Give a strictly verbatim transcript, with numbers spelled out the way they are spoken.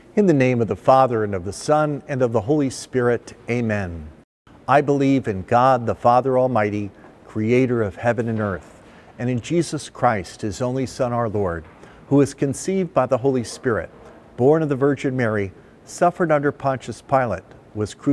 In the name of the Father, and of the Son, and of the Holy Spirit, amen. I believe in God, the Father Almighty, creator of heaven and earth, and in Jesus Christ, his only Son, our Lord, who was conceived by the Holy Spirit, born of the Virgin Mary, suffered under Pontius Pilate, was crucified